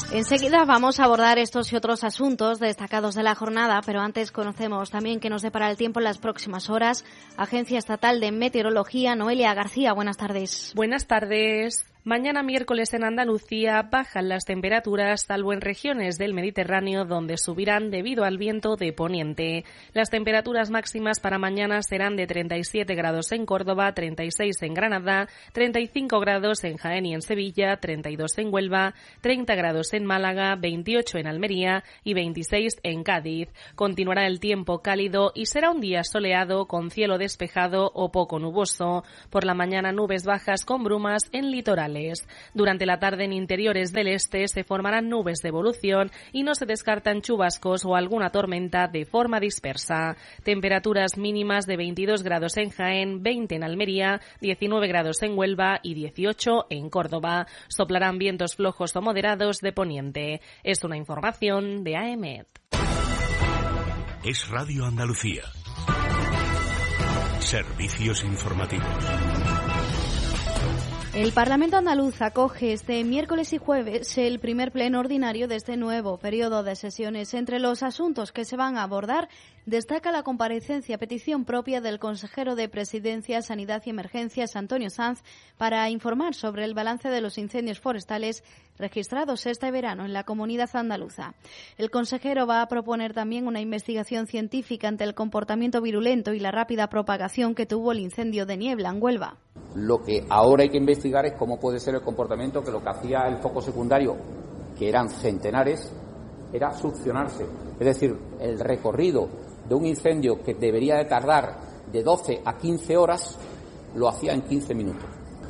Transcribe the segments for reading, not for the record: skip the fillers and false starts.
Enseguida vamos a abordar estos y otros asuntos destacados de la jornada, pero antes conocemos también qué nos depara el tiempo en las próximas horas. Agencia Estatal de Meteorología, Noelia García, buenas tardes. Buenas tardes. Mañana miércoles en Andalucía bajan las temperaturas, salvo en regiones del Mediterráneo, donde subirán debido al viento de poniente. Las temperaturas máximas para mañana serán de 37 grados en Córdoba, 36 en Granada, 35 grados en Jaén y en Sevilla, 32 en Huelva, 30 grados en Málaga, 28 en Almería y 26 en Cádiz. Continuará el tiempo cálido y será un día soleado con cielo despejado o poco nuboso. Por la mañana nubes bajas con brumas en litorales. Durante la tarde en interiores del este se formarán nubes de evolución y no se descartan chubascos o alguna tormenta de forma dispersa. Temperaturas mínimas de 22 grados en Jaén, 20 en Almería, 19 grados en Huelva y 18 en Córdoba. Soplarán vientos flojos o moderados de poniente. Es una información de AEMET. Es Radio Andalucía. Servicios informativos. El Parlamento andaluz acoge este miércoles y jueves el primer pleno ordinario de este nuevo periodo de sesiones. Entre los asuntos que se van a abordar destaca la comparecencia a petición propia del consejero de Presidencia, Sanidad y Emergencias, Antonio Sanz, para informar sobre el balance de los incendios forestales registrados este verano en la comunidad andaluza. El consejero va a proponer también una investigación científica ante el comportamiento virulento y la rápida propagación que tuvo el incendio de Niebla en Huelva. Lo que ahora hay que investigar es cómo puede ser el comportamiento que lo que hacía el foco secundario, que eran centenares, era succionarse. Es decir, el recorrido de un incendio que debería de tardar de 12 a 15 horas, lo hacía en 15 minutos.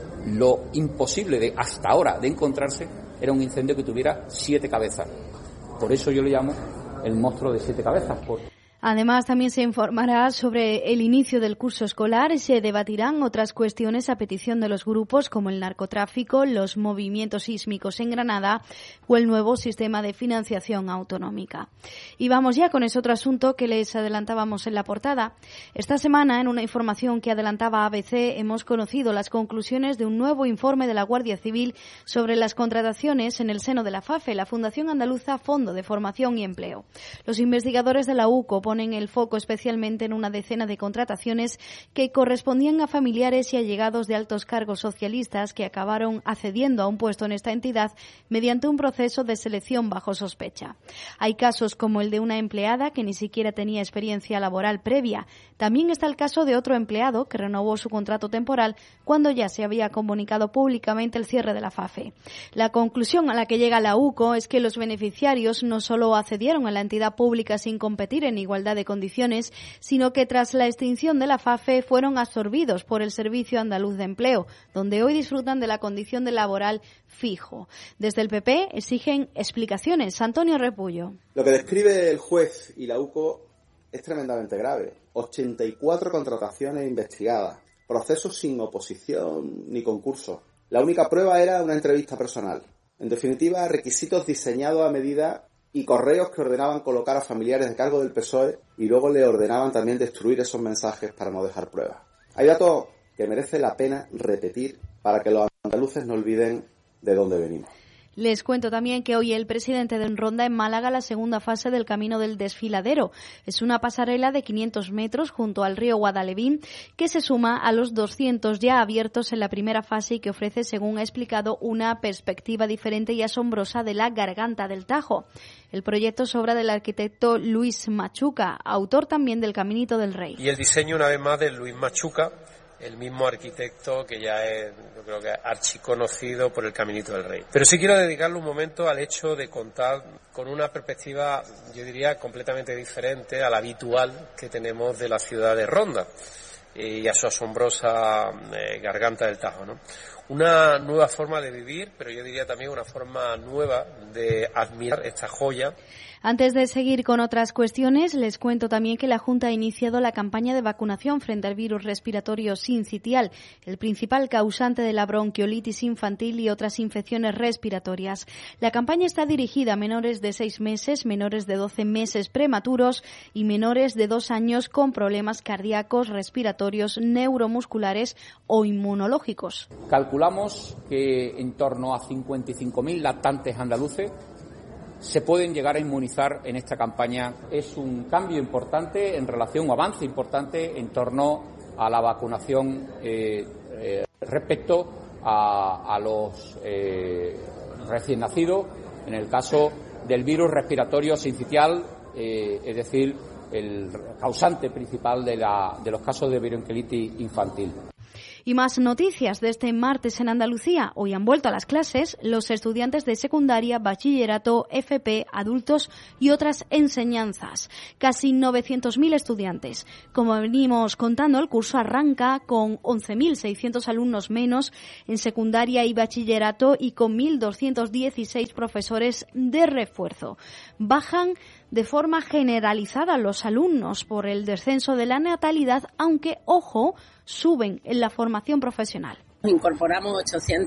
Lo imposible hasta ahora de encontrarse era un incendio que tuviera 7 cabezas. Por eso yo le llamo el monstruo de 7 cabezas. Además, también se informará sobre el inicio del curso escolar y se debatirán otras cuestiones a petición de los grupos como el narcotráfico, los movimientos sísmicos en Granada o el nuevo sistema de financiación autonómica. Y vamos ya con ese otro asunto que les adelantábamos en la portada. Esta semana, en una información que adelantaba ABC, hemos conocido las conclusiones de un nuevo informe de la Guardia Civil sobre las contrataciones en el seno de la FAFE, la Fundación Andaluza Fondo de Formación y Empleo. Los investigadores de la UCO ponen el foco especialmente en una decena de contrataciones que correspondían a familiares y allegados de altos cargos socialistas que acabaron accediendo a un puesto en esta entidad mediante un proceso de selección bajo sospecha. Hay casos como el de una empleada que ni siquiera tenía experiencia laboral previa. También está el caso de otro empleado que renovó su contrato temporal cuando ya se había comunicado públicamente el cierre de la FAFE. La conclusión a la que llega la UCO es que los beneficiarios no solo accedieron a la entidad pública sin competir en igualdad de condiciones, sino que tras la extinción de la FAFE fueron absorbidos por el Servicio Andaluz de Empleo, donde hoy disfrutan de la condición de laboral fijo. Desde el PP exigen explicaciones. Antonio Repullo. Lo que describe el juez y la UCO es tremendamente grave. 84 contrataciones investigadas, procesos sin oposición ni concurso. La única prueba era una entrevista personal. En definitiva, requisitos diseñados a medida y correos que ordenaban colocar a familiares de cargo del PSOE y luego le ordenaban también destruir esos mensajes para no dejar pruebas. Hay datos que merece la pena repetir para que los andaluces no olviden de dónde venimos. Les cuento también que hoy el presidente ronda en Málaga la segunda fase del Camino del Desfiladero. Es una pasarela de 500 metros junto al río Guadalevín que se suma a los 200 ya abiertos en la primera fase y que ofrece, según ha explicado, una perspectiva diferente y asombrosa de la Garganta del Tajo. El proyecto es obra del arquitecto Luis Machuca, autor también del Caminito del Rey. Y el diseño, una vez más, de Luis Machuca, el mismo arquitecto que ya es, yo creo que archiconocido por el Caminito del Rey. Pero sí quiero dedicarle un momento al hecho de contar con una perspectiva, yo diría, completamente diferente a la habitual que tenemos de la ciudad de Ronda y a su asombrosa Garganta del Tajo, ¿no? Una nueva forma de vivir, pero yo diría también una forma nueva de admirar esta joya. Antes de seguir con otras cuestiones, les cuento también que la Junta ha iniciado la campaña de vacunación frente al virus respiratorio sincitial, el principal causante de la bronquiolitis infantil y otras infecciones respiratorias. La campaña está dirigida a menores de 6 meses, menores de 12 meses prematuros y menores de 2 años con problemas cardíacos, respiratorios, neuromusculares o inmunológicos. Calculamos que en torno a 55.000 lactantes andaluces se pueden llegar a inmunizar en esta campaña. Es un cambio importante en relación, un avance importante en torno a la vacunación respecto a los recién nacidos, en el caso del virus respiratorio sincitial, es decir, el causante principal de los casos de bronquiolitis infantil. Y más noticias de este martes en Andalucía. Hoy han vuelto a las clases los estudiantes de secundaria, bachillerato, FP, adultos y otras enseñanzas. Casi 900.000 estudiantes. Como venimos contando, el curso arranca con 11.600 alumnos menos en secundaria y bachillerato y con 1.216 profesores de refuerzo. Bajan de forma generalizada los alumnos por el descenso de la natalidad, aunque, ojo, suben en la formación profesional. Incorporamos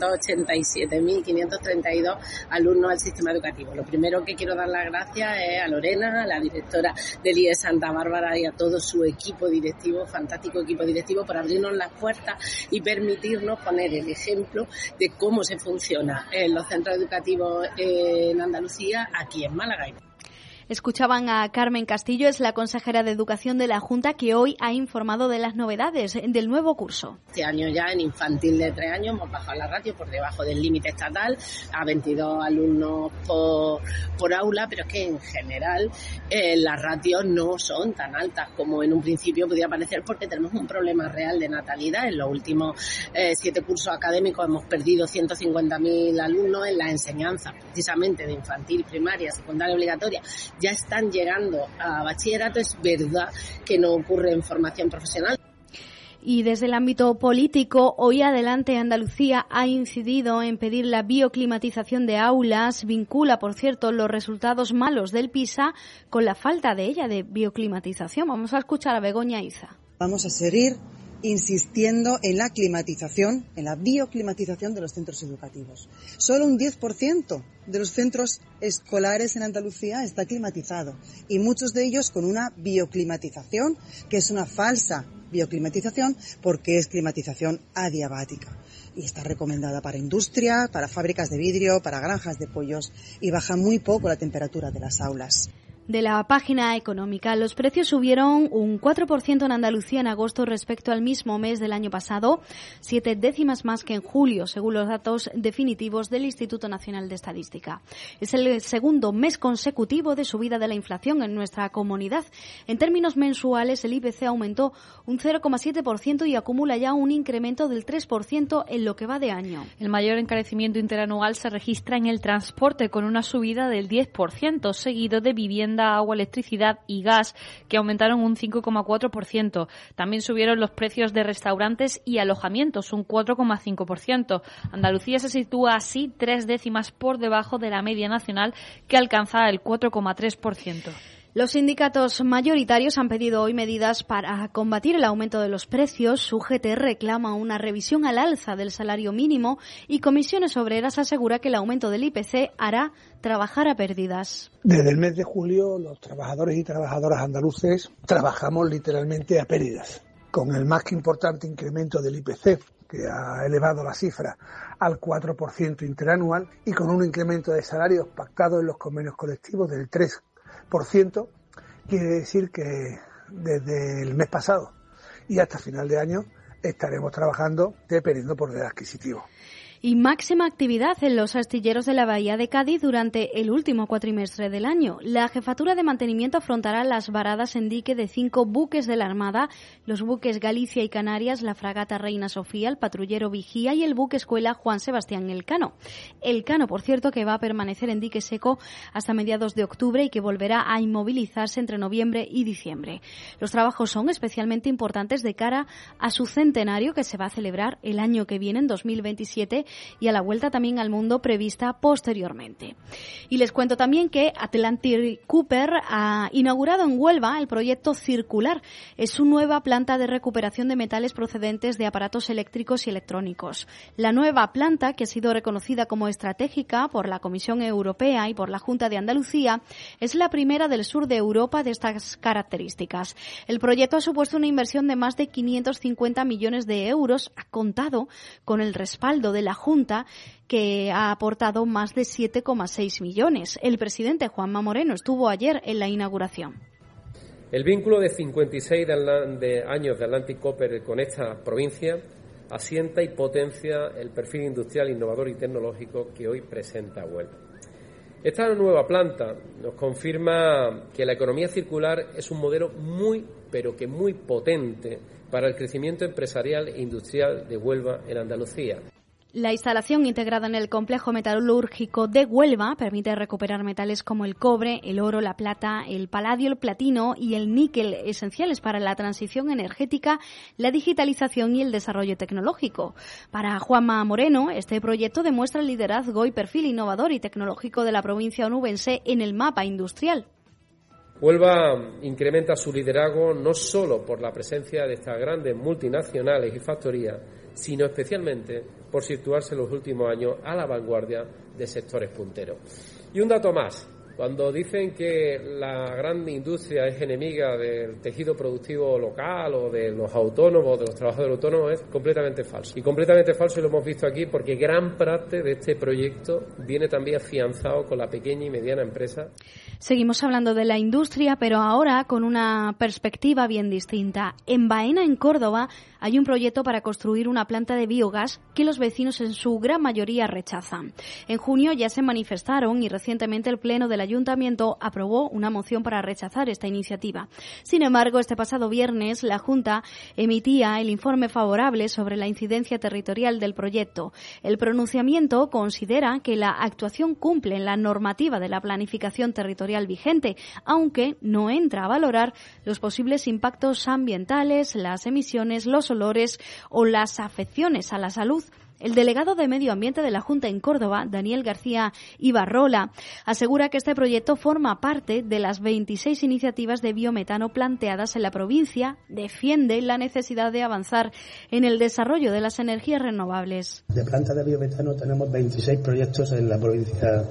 887.532 alumnos al sistema educativo. Lo primero que quiero dar las gracias es a Lorena, a la directora del IE Santa Bárbara y a todo su equipo directivo, fantástico equipo directivo, por abrirnos las puertas y permitirnos poner el ejemplo de cómo se funciona en los centros educativos en Andalucía, aquí en Málaga. Escuchaban a Carmen Castillo, es la consejera de Educación de la Junta, que hoy ha informado de las novedades del nuevo curso. Este año ya en infantil de 3 años hemos bajado la ratio por debajo del límite estatal a 22 alumnos por aula, pero es que en general las ratios no son tan altas como en un principio podía parecer, porque tenemos un problema real de natalidad. En los últimos 7 cursos académicos hemos perdido 150.000 alumnos en la enseñanza, precisamente de infantil, primaria, secundaria obligatoria. Ya están llegando a bachillerato. Es verdad que no ocurre en formación profesional. Y desde el ámbito político, hoy Adelante Andalucía ha incidido en pedir la bioclimatización de aulas. Vincula, por cierto, los resultados malos del PISA con la falta de ella de bioclimatización. Vamos a escuchar a Begoña Iza. Vamos a seguir insistiendo en la climatización, en la bioclimatización de los centros educativos. Solo un 10% de los centros escolares en Andalucía está climatizado, y muchos de ellos con una bioclimatización que es una falsa bioclimatización, porque es climatización adiabática y está recomendada para industria, para fábricas de vidrio, para granjas de pollos, y baja muy poco la temperatura de las aulas. De la página económica, los precios subieron un 4% en Andalucía en agosto respecto al mismo mes del año pasado, 7 décimas más que en julio, según los datos definitivos del Instituto Nacional de Estadística. Es el segundo mes consecutivo de subida de la inflación en nuestra comunidad. En términos mensuales, el IPC aumentó un 0,7% y acumula ya un incremento del 3% en lo que va de año. El mayor encarecimiento interanual se registra en el transporte, con una subida del 10%, seguido de vivienda, agua, electricidad y gas, que aumentaron un 5,4%. También subieron los precios de restaurantes y alojamientos, un 4,5%. Andalucía se sitúa así 3 décimas por debajo de la media nacional, que alcanza el 4,3%. Los sindicatos mayoritarios han pedido hoy medidas para combatir el aumento de los precios. UGT reclama una revisión al alza del salario mínimo y Comisiones Obreras asegura que el aumento del IPC hará trabajar a pérdidas. Desde el mes de julio, los trabajadores y trabajadoras andaluces trabajamos literalmente a pérdidas, con el más que importante incremento del IPC, que ha elevado la cifra al 4% interanual, y con un incremento de salarios pactado en los convenios colectivos del 3%, quiere decir que desde el mes pasado y hasta final de año estaremos trabajando dependiendo por poder adquisitivo. Y máxima actividad en los astilleros de la Bahía de Cádiz durante el último cuatrimestre del año. La Jefatura de Mantenimiento afrontará las varadas en dique de 5 buques de la Armada, los buques Galicia y Canarias, la fragata Reina Sofía, el patrullero Vigía y el buque escuela Juan Sebastián Elcano. Elcano, por cierto, que va a permanecer en dique seco hasta mediados de octubre y que volverá a inmovilizarse entre noviembre y diciembre. Los trabajos son especialmente importantes de cara a su centenario, que se va a celebrar el año que viene, en 2027, y a la vuelta también al mundo prevista posteriormente. Y les cuento también que Atlantic Cooper ha inaugurado en Huelva el proyecto Circular. Es su nueva planta de recuperación de metales procedentes de aparatos eléctricos y electrónicos. La nueva planta, que ha sido reconocida como estratégica por la Comisión Europea y por la Junta de Andalucía, es la primera del sur de Europa de estas características. El proyecto ha supuesto una inversión de más de 550 millones de euros, ha contado con el respaldo de la Junta, que ha aportado más de 7,6 millones. El presidente Juanma Moreno estuvo ayer en la inauguración. El vínculo de 56 años de Atlantic Copper con esta provincia asienta y potencia el perfil industrial, innovador y tecnológico que hoy presenta Huelva. Esta nueva planta nos confirma que la economía circular es un modelo muy, pero que muy potente para el crecimiento empresarial e industrial de Huelva en Andalucía. La instalación integrada en el complejo metalúrgico de Huelva permite recuperar metales como el cobre, el oro, la plata, el paladio, el platino y el níquel, esenciales para la transición energética, la digitalización y el desarrollo tecnológico. Para Juanma Moreno, este proyecto demuestra el liderazgo y perfil innovador y tecnológico de la provincia onubense en el mapa industrial. Huelva incrementa su liderazgo no solo por la presencia de estas grandes multinacionales y factorías, sino especialmente por situarse en los últimos años a la vanguardia de sectores punteros. Y un dato más, cuando dicen que la gran industria es enemiga del tejido productivo local o de los autónomos, de los trabajadores autónomos, es completamente falso. Y completamente falso, y lo hemos visto aquí, porque gran parte de este proyecto viene también afianzado con la pequeña y mediana empresa. Seguimos hablando de la industria, pero ahora con una perspectiva bien distinta. En Baena, en Córdoba, hay un proyecto para construir una planta de biogás que los vecinos en su gran mayoría rechazan. En junio ya se manifestaron y recientemente el Pleno del Ayuntamiento aprobó una moción para rechazar esta iniciativa. Sin embargo, este pasado viernes la Junta emitía el informe favorable sobre la incidencia territorial del proyecto. El pronunciamiento considera que la actuación cumple en la normativa de la planificación territorial vigente, aunque no entra a valorar los posibles impactos ambientales, las emisiones, los olores o las afecciones a la salud. El delegado de Medio Ambiente de la Junta en Córdoba, Daniel García Ibarrola, asegura que este proyecto forma parte de las 26 iniciativas de biometano planteadas en la provincia. Defiende la necesidad de avanzar en el desarrollo de las energías renovables. De plantas de biometano tenemos 26 proyectos en la provincia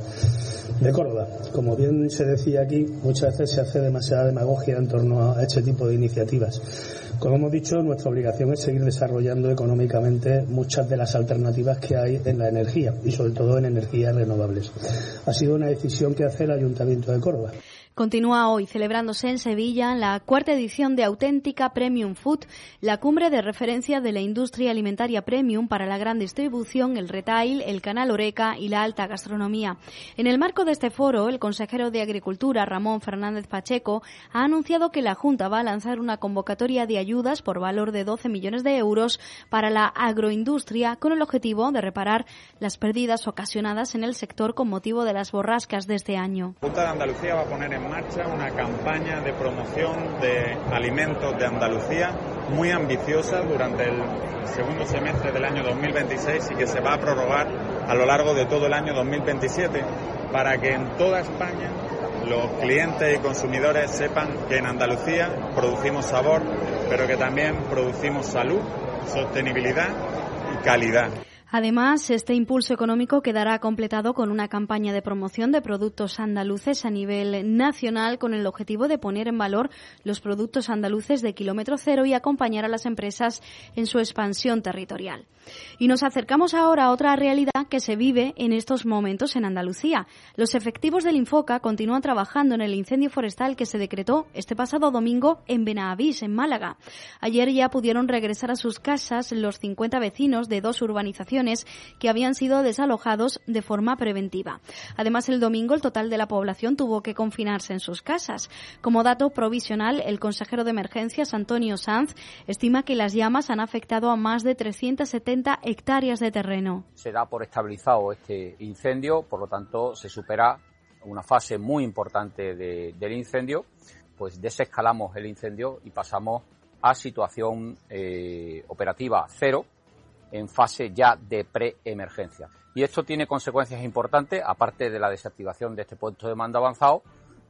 de Córdoba. Como bien se decía aquí, muchas veces se hace demasiada demagogia en torno a este tipo de iniciativas. Como hemos dicho, nuestra obligación es seguir desarrollando económicamente muchas de las alternativas que hay en la energía y sobre todo en energías renovables. Ha sido una decisión que hace el Ayuntamiento de Córdoba. Continúa hoy celebrándose en Sevilla la cuarta edición de Auténtica Premium Food, la cumbre de referencia de la industria alimentaria premium para la gran distribución, el retail, el canal Horeca y la alta gastronomía. En el marco de este foro, el consejero de Agricultura, Ramón Fernández Pacheco, ha anunciado que la Junta va a lanzar una convocatoria de ayudas por valor de 12 millones de euros para la agroindustria con el objetivo de reparar las pérdidas ocasionadas en el sector con motivo de las borrascas de este año. La Junta de Andalucía va a poner en marcha una campaña de promoción de alimentos de Andalucía muy ambiciosa durante el segundo semestre del año 2026 y que se va a prorrogar a lo largo de todo el año 2027 para que en toda España los clientes y consumidores sepan que en Andalucía producimos sabor, pero que también producimos salud, sostenibilidad y calidad. Además, este impulso económico quedará completado con una campaña de promoción de productos andaluces a nivel nacional con el objetivo de poner en valor los productos andaluces de kilómetro cero y acompañar a las empresas en su expansión territorial. Y nos acercamos ahora a otra realidad que se vive en estos momentos en Andalucía. Los efectivos del Infoca continúan trabajando en el incendio forestal que se decretó este pasado domingo en Benavís, en Málaga. Ayer ya pudieron regresar a sus casas los 50 vecinos de dos urbanizaciones que habían sido desalojados de forma preventiva. Además, el domingo el total de la población tuvo que confinarse en sus casas. Como dato provisional, el consejero de Emergencias, Antonio Sanz, estima que las llamas han afectado a más de 370 hectáreas de terreno. Se da por estabilizado este incendio, por lo tanto se supera una fase muy importante del incendio, pues desescalamos el incendio y pasamos a situación operativa cero, en fase ya de preemergencia. Y esto tiene consecuencias importantes, aparte de la desactivación de este puesto de mando avanzado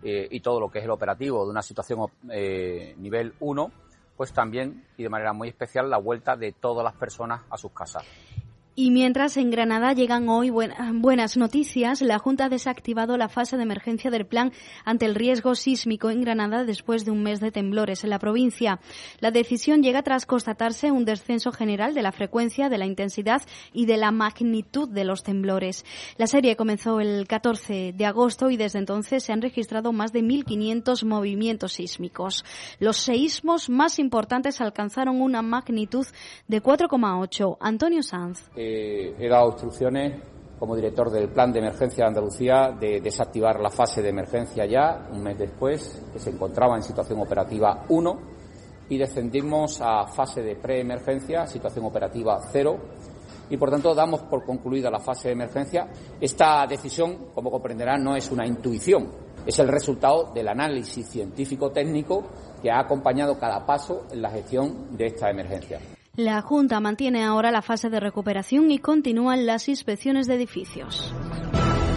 y todo lo que es el operativo de una situación nivel 1, pues también, y de manera muy especial, la vuelta de todas las personas a sus casas. Y mientras en Granada llegan hoy buenas noticias, la Junta ha desactivado la fase de emergencia del plan ante el riesgo sísmico en Granada después de un mes de temblores en la provincia. La decisión llega tras constatarse un descenso general de la frecuencia, de la intensidad y de la magnitud de los temblores. La serie comenzó el 14 de agosto y desde entonces se han registrado más de 1.500 movimientos sísmicos. Los seísmos más importantes alcanzaron una magnitud de 4,8. Antonio Sanz. He dado instrucciones como director del Plan de Emergencia de Andalucía de desactivar la fase de emergencia ya, un mes después, que se encontraba en situación operativa 1, y descendimos a fase de preemergencia, situación operativa 0, y por tanto damos por concluida la fase de emergencia. Esta decisión, como comprenderán, no es una intuición, es el resultado del análisis científico-técnico que ha acompañado cada paso en la gestión de esta emergencia. La Junta mantiene ahora la fase de recuperación y continúan las inspecciones de edificios.